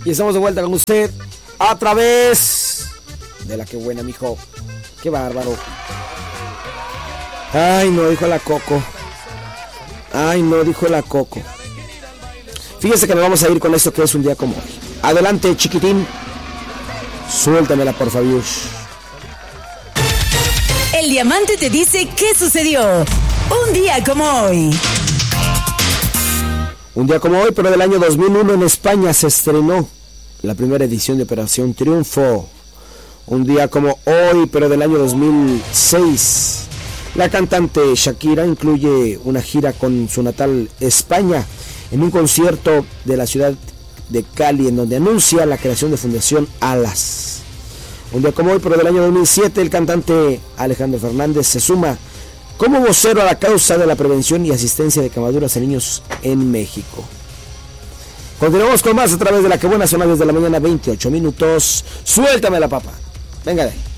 Y estamos de vuelta con usted a través de la que buena, mijo. Qué bárbaro. Ay, no, dijo la Coco. Ay, no, dijo la Coco. Fíjese que nos vamos a ir con esto que es un día como hoy. Adelante, chiquitín. Suéltamela, por favor. El diamante te dice qué sucedió. Un día como hoy. Un día como hoy, pero del año 2001 en España se estrenó la primera edición de Operación Triunfo. Un día como hoy, pero del año 2006, la cantante Shakira incluye una gira con su natal España en un concierto de la ciudad de Cali, en donde anuncia la creación de Fundación Alas. Un día como hoy, pero del año 2007, el cantante Alejandro Fernández se suma como vocero a la causa de la prevención y asistencia de quemaduras a niños en México. Continuamos con más a través de la que buena, zona desde la mañana, 28 minutos. Suéltame la papa. Venga de ahí.